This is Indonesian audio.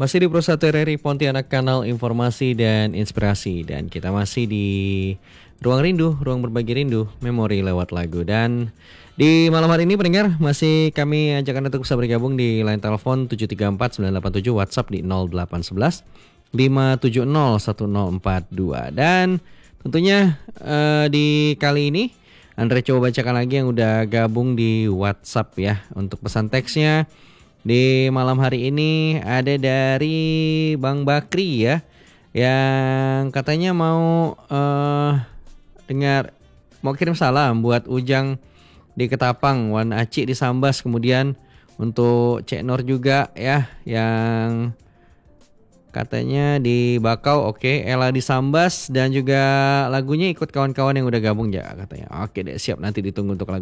Masih di Pro 1 RRI Pontianak, kanal informasi dan inspirasi. Dan kita masih di Ruang Rindu, ruang berbagi rindu, memori lewat lagu. Dan di malam hari ini pendengar, masih kami ajak Anda untuk bisa bergabung di line telepon 734-987, WhatsApp di 0811 570 1042. Dan tentunya di kali ini Andre coba bacakan lagi yang udah gabung di WhatsApp ya. Untuk pesan teksnya di malam hari ini ada dari Bang Bakri ya, yang katanya mau mau kirim salam buat Ujang di Ketapang, Wan Aci di Sambas, kemudian untuk Cek Nur juga ya, yang katanya di Bakau, oke, Ella di Sambas, dan juga lagunya ikut kawan-kawan yang udah gabung ya katanya. Oke deh, siap, nanti ditunggu untuk lagu